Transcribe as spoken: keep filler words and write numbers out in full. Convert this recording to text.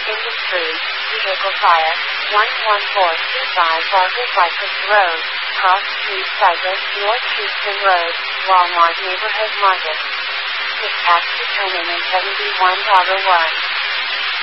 Industry, Vehicle Fire, one one four two five Bartlett Cypress Road, Cross Street Cypress, North Houston Road, Walmart Neighborhood Market. Dispatch determined in seventy-one one.